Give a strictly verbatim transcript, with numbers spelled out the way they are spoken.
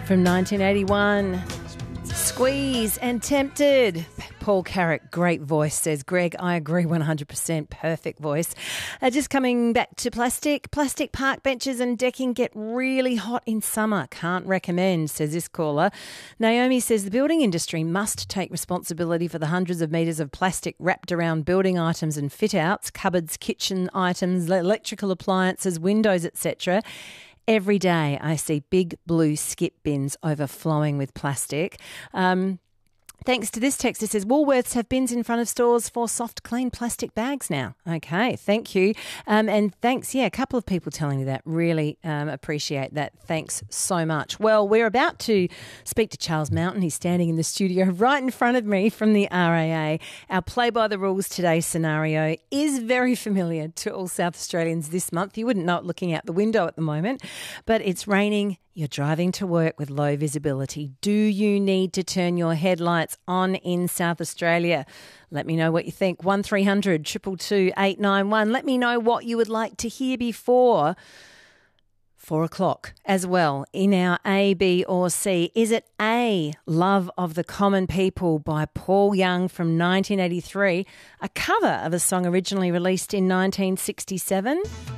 From nineteen eighty-one, Squeeze and Tempted. Paul Carrick, great voice, says Greg. I agree one hundred percent. Perfect voice. Uh, just coming back to plastic. Plastic park benches and decking get really hot in summer. Can't recommend, says this caller. Naomi says the building industry must take responsibility for the hundreds of metres of plastic wrapped around building items and fit-outs, cupboards, kitchen items, electrical appliances, windows, et cetera. Every day I see big blue skip bins overflowing with plastic. Um, thanks to this text, it says Woolworths have bins in front of stores for soft, clean plastic bags now. Okay, thank you. Um, and thanks, yeah, a couple of people telling me that. Really um, appreciate that. Thanks so much. Well, we're about to speak to Charles Mountain. He's standing in the studio right in front of me from the R A A. Our Play by the Rules today scenario is very familiar to all South Australians this month. You wouldn't know it looking out the window at the moment, but it's raining. You're driving to work with low visibility. Do you need to turn your headlights on in South Australia? Let me know what you think. one three hundred two two two eight nine one. Let me know what you would like to hear before four o'clock as well in our A, B or C. Is it A, Love of the Common People by Paul Young from nineteen eighty-three, a cover of a song originally released in nineteen sixty-seven?